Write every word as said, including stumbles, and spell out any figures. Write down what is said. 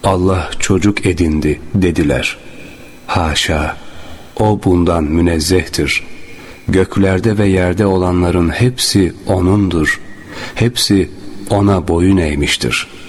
Allah çocuk edindi dediler. Haşa, o bundan münezzehtir. Göklerde ve yerde olanların hepsi O'nundur. Hepsi O'na boyun eğmiştir.